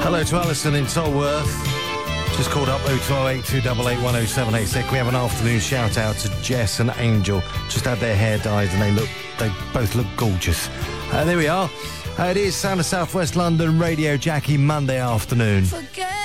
Hello to Alison in Tolworth. Just called up 0208 288 10786. Said, can we have an afternoon shout out to Jess and Angel? Just had their hair dyed and they both look gorgeous. There we are. It is Sound of South West London Radio Jackie Monday afternoon.